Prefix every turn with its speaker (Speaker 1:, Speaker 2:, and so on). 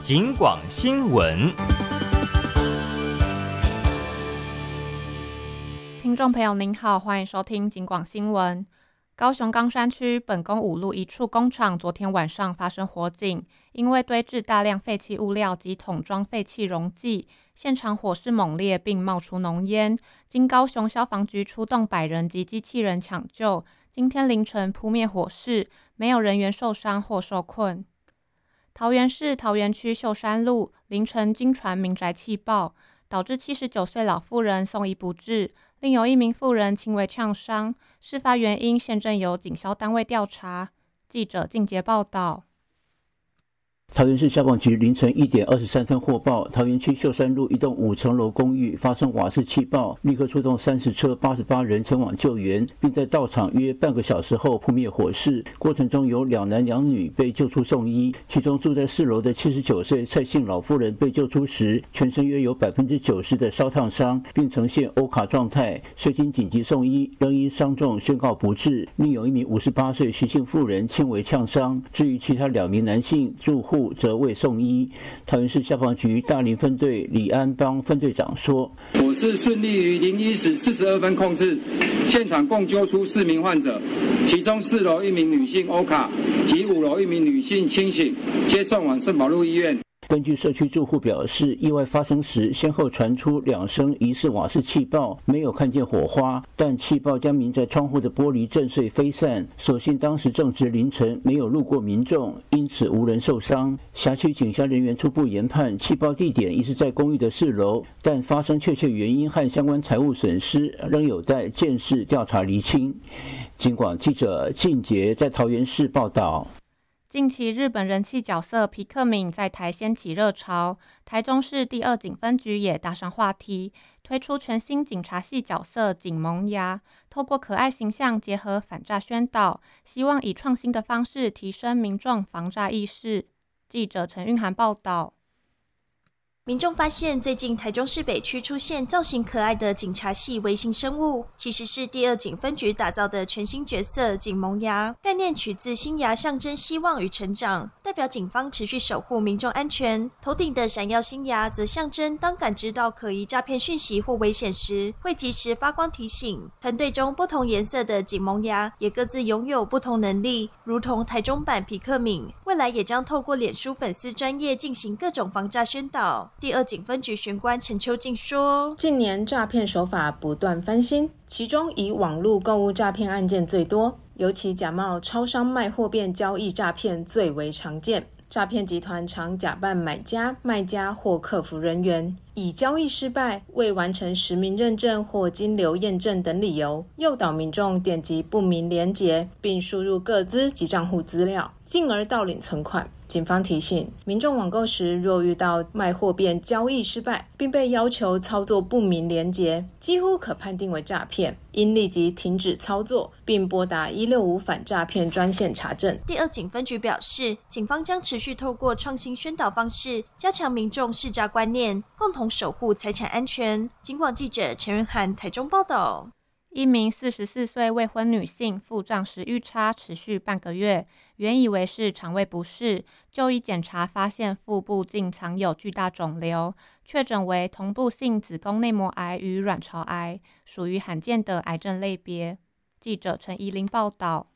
Speaker 1: 警广新闻。
Speaker 2: 听众朋友您好，欢迎收听警广新闻。高雄冈山区本宫五路一处工厂昨天晚上发生火警，因为堆置大量废弃物料及桶装废气溶剂，现场火势猛烈并冒出浓烟，经高雄消防局出动100人及机器人抢救，今天凌晨扑灭火势，没有人员受伤或受困。桃园市桃园区秀山路凌晨经传民宅气爆，导致79岁老妇人送医不治，另有1名妇人轻微呛伤，事发原因现正由警消单位调查。记者靳杰报道。
Speaker 3: 桃园市消防局凌晨1点23分获报，桃园区秀山路一栋5层楼公寓发生瓦斯气爆，立刻出动30车88人前往救援，并在到场约半个小时后扑灭火势。过程中有2男2女被救出送医，其中住在4楼的79岁蔡姓老妇人被救出时，全身约有90%的烧烫伤，并呈现欧卡状态，虽经紧急送医，仍因伤重宣告不治。另有1名58岁徐姓妇人轻微呛伤，至于其他2名男性住户则未送医。桃园市消防局大林分队李安邦分队长说：“
Speaker 4: 火势顺利于01时42分控制，现场共救出4名患者，其中4楼1名女性欧卡及5楼1名女性清醒，皆送往圣保路医院。”根据社区住户表示，意外发生时先后传出2声疑似瓦斯气爆，没有看见火花，但气爆将民宅窗户的玻璃震碎飞散。所幸当时正值凌晨，没有路过民众，因此无人受伤。辖区警消人员初步研判，气爆地点疑是在公寓的4楼，但发生确切原因和相关财物损失仍有待鉴识调查厘清。警广记者靳杰在桃园市报道。
Speaker 2: 近期日本人气角色皮克敏在台掀起热潮，台中市第2警分局也搭上话题，推出全新警察系角色警萌芽，透过可爱形象结合反诈宣导，希望以创新的方式提升民众防诈意识。记者陈韵涵报道。
Speaker 5: 民众发现，最近台中市北区出现造型可爱的警察系微型生物，其实是第2警分局打造的全新角色警萌芽。概念取自新芽，象征希望与成长，代表警方持续守护民众安全。头顶的闪耀新芽则象征当感知到可疑诈骗讯息或危险时，会及时发光提醒。团队中不同颜色的警萌芽也各自拥有不同能力，如同台中版皮克敏，未来也将透过脸书粉丝专页进行各种防诈宣导。第2警分局巡官陈秋静说：“
Speaker 6: 近年诈骗手法不断翻新，其中以网络购物诈骗案件最多，尤其假冒超商卖货变交易诈骗最为常见。诈骗集团常假扮买家、卖家或客服人员，以交易失败、未完成实名认证或金流验证等理由，诱导民众点击不明连结，并输入个资及账户资料，进而盗领存款。警方提醒，民众网购时若遇到卖货变交易失败，并被要求操作不明连结，几乎可判定为诈骗，应立即停止操作，并拨打165反诈骗专线查证。”
Speaker 5: 第2警分局表示，警方将持续透过创新宣导方式，加强民众识诈观念，共同守护财产安全。警广记者陈云涵台中报道。
Speaker 2: 1名44岁未婚女性腹胀时预差持续半个月，原以为是肠胃不适，就医检查发现腹部竟藏有巨大肿瘤，确诊为同步性子宫内膜癌与卵巢癌，属于罕见的癌症类别。记者陈怡玲报道。